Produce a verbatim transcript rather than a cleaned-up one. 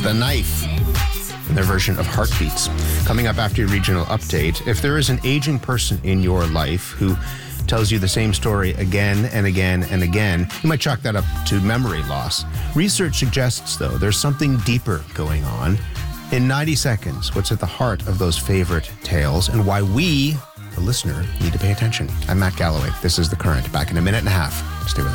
The Knife, and their version of Heartbeats. Coming up after your regional update, if there is an aging person in your life who tells you the same story again and again and again, you might chalk that up to memory loss. Research suggests, though, there's something deeper going on. In ninety seconds, what's at the heart of those favorite tales and why we, the listener, need to pay attention. I'm Matt Galloway. This is The Current. Back in a minute and a half. Stay with us.